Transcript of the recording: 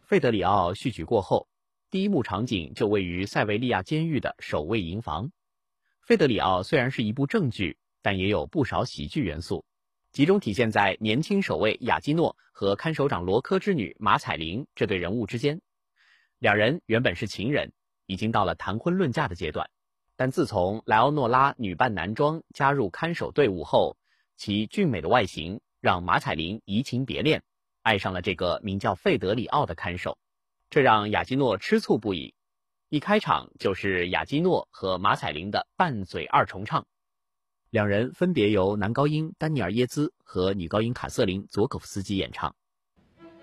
费德里奥续举过后，第一幕场景就位于塞维利亚监狱的守卫营房。费德里奥虽然是一部正剧，但也有不少喜剧元素，集中体现在年轻守卫亚基诺和看守长罗科之女马彩玲这对人物之间。两人原本是情人，已经到了谈婚论嫁的阶段，但自从莱奥诺拉女扮男装加入看守队伍后，其俊美的外形让马彩玲移情别恋，爱上了这个名叫费德里奥的看守，这让亚基诺吃醋不已。一开场就是亚基诺和马彩玲的拌嘴二重唱，两人分别由男高音丹尼尔耶兹和女高音卡瑟琳佐可夫斯基演唱。